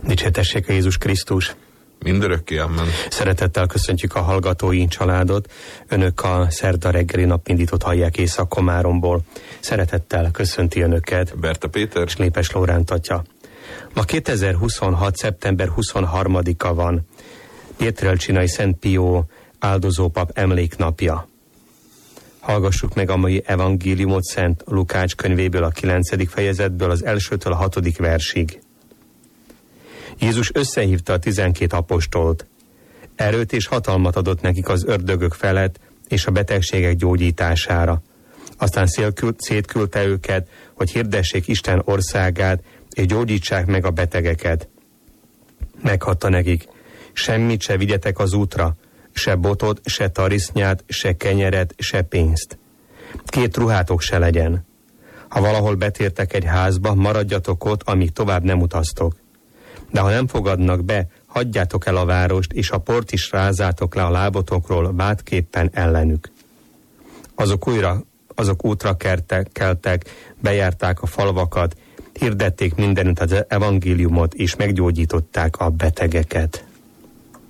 Dicsértessék a Jézus Krisztus! Mindörökké, amen. Szeretettel köszöntjük a hallgatói családot. Önök a szerda reggeli napindítót hallják Észak-Komáromból. Szeretettel köszönti önöket Berta Péter és Lépes Lóránt atya. Ma 2026. szeptember 23-a van. Pietrelcinai Szent Pió áldozópap emléknapja. Hallgassuk meg a mai evangéliumot Szent Lukács könyvéből, a 9. fejezetből, az 1-től a 6. versig. Jézus összehívta a 12 apostolt. Erőt és hatalmat adott nekik az ördögök felett és a betegségek gyógyítására. Aztán szétküldte őket, hogy hirdessék Isten országát, és gyógyítsák meg a betegeket. Meghatta nekik: semmit se vigyetek az útra, se botot, se tarisznyát, se kenyeret, se pénzt. 2 ruhátok se legyen. Ha valahol betértek egy házba, maradjatok ott, amíg tovább nem utaztok. De ha nem fogadnak be, hagyjátok el a várost, és a port is rázátok le a lábotokról vádképpen ellenük. Azok útra keltek, bejárták a falvakat, hirdették mindenütt az evangéliumot, és meggyógyították a betegeket.